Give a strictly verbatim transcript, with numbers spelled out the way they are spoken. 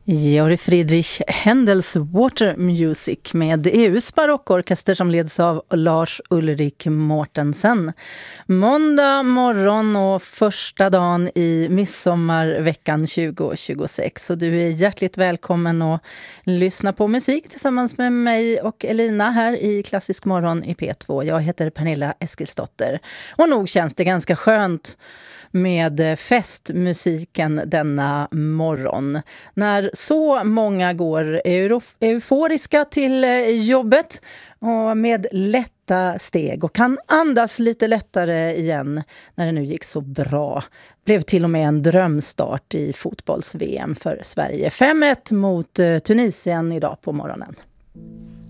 Georg Friedrich Händels Water Music med E U:s barockorkester som leds av Lars Ulrik Mortensen. Måndag morgon och första dagen i midsommarveckan tjugo tjugosex. Och du är hjärtligt välkommen att lyssna på musik tillsammans med mig och Elina här i Klassisk morgon i P två. Jag heter Pernilla Eskilsdotter. Och nog känns det ganska skönt med festmusiken denna morgon. När så många går euro- euforiska till jobbet och med lätta steg och kan andas lite lättare igen när det nu gick så bra. Blev till och med en drömstart i fotbolls-V M för Sverige. fem ett mot Tunisien idag på morgonen.